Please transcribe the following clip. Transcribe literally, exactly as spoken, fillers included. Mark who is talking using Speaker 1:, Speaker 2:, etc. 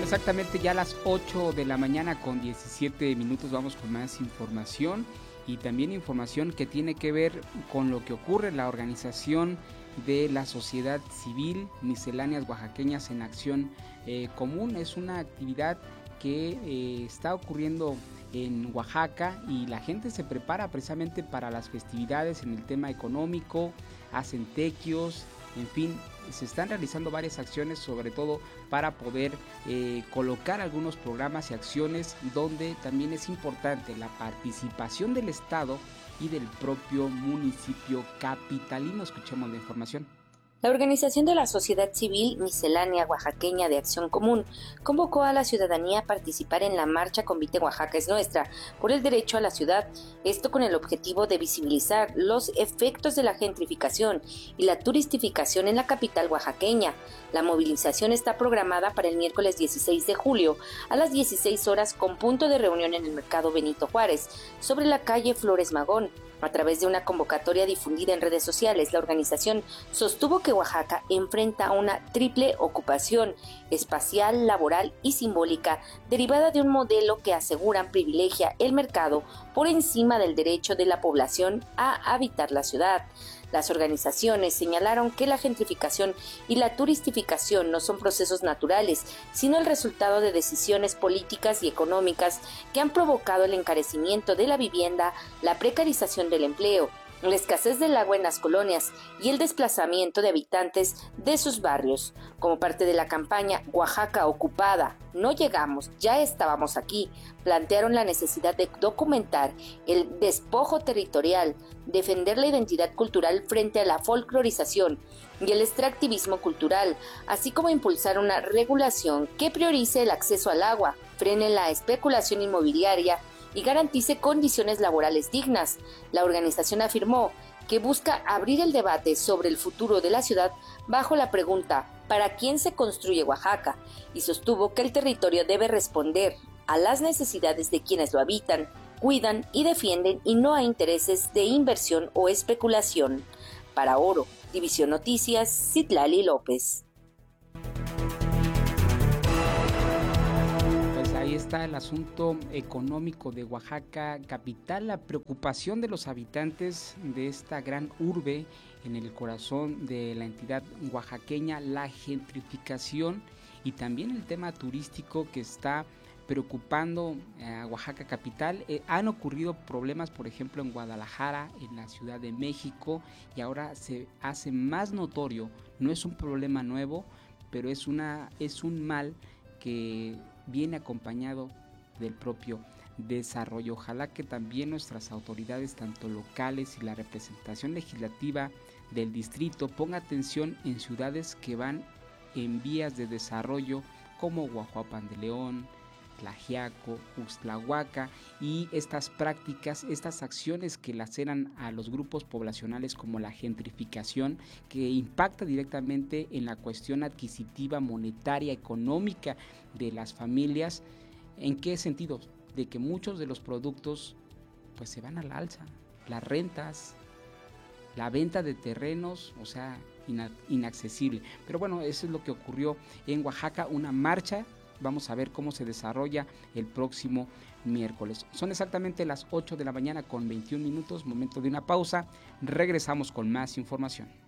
Speaker 1: exactamente ya a las ocho de la mañana con diecisiete minutos vamos con más información y también información que tiene que ver con lo que ocurre en la organización de la sociedad civil Misceláneas Oaxaqueñas en Acción eh, Común. Es una actividad que eh, está ocurriendo en Oaxaca y la gente se prepara precisamente para las festividades en el tema económico, hacen tequios, en fin, se están realizando varias acciones, sobre todo para poder eh, colocar algunos programas y acciones donde también es importante la participación del Estado y del propio municipio capitalino. Escuchemos la información.
Speaker 2: La organización de la sociedad civil Miscelánea Oaxaqueña de Acción Común convocó a la ciudadanía a participar en la marcha Convite Oaxaca es Nuestra por el derecho a la ciudad, esto con el objetivo de visibilizar los efectos de la gentrificación y la turistificación en la capital oaxaqueña. La movilización está programada para el miércoles dieciséis de julio a las dieciséis horas con punto de reunión en el Mercado Benito Juárez, sobre la calle Flores Magón. A través de una convocatoria difundida en redes sociales, la organización sostuvo que Oaxaca enfrenta una triple ocupación espacial, laboral y simbólica derivada de un modelo que aseguran privilegia el mercado por encima del derecho de la población a habitar la ciudad. Las organizaciones señalaron que la gentrificación y la turistificación no son procesos naturales, sino el resultado de decisiones políticas y económicas que han provocado el encarecimiento de la vivienda, la precarización del empleo, la escasez del agua en las colonias y el desplazamiento de habitantes de sus barrios. Como parte de la campaña Oaxaca Ocupada, no llegamos, ya estábamos aquí, plantearon la necesidad de documentar el despojo territorial, defender la identidad cultural frente a la folclorización y el extractivismo cultural, así como impulsar una regulación que priorice el acceso al agua, frene la especulación inmobiliaria y garantice condiciones laborales dignas. La organización afirmó que busca abrir el debate sobre el futuro de la ciudad bajo la pregunta ¿para quién se construye Oaxaca? Y sostuvo que el territorio debe responder a las necesidades de quienes lo habitan, cuidan y defienden y no a intereses de inversión o especulación. Para Oro, División Noticias, Citlali López.
Speaker 1: Ahí está el asunto económico de Oaxaca capital, la preocupación de los habitantes de esta gran urbe en el corazón de la entidad oaxaqueña, la gentrificación y también el tema turístico que está preocupando a Oaxaca capital. Eh, han ocurrido problemas, por ejemplo, en Guadalajara, en la Ciudad de México, y ahora se hace más notorio. No es un problema nuevo, pero es, una, es un mal que viene acompañado del propio desarrollo. Ojalá que también nuestras autoridades, tanto locales y la representación legislativa del distrito, ponga atención en ciudades que van en vías de desarrollo como Guajuapan de León, Tlaxiaco, Ixtlahuaca, y estas prácticas, estas acciones que laceran a los grupos poblacionales como la gentrificación, que impacta directamente en la cuestión adquisitiva, monetaria, económica de las familias. ¿En qué sentido? De que muchos de los productos pues se van al alza, las rentas, la venta de terrenos, o sea, ina- inaccesible. Pero bueno, eso es lo que ocurrió en Oaxaca, una marcha. Vamos a ver cómo se desarrolla el próximo miércoles. Son exactamente las ocho de la mañana con veintiún minutos, momento de una pausa. Regresamos con más información.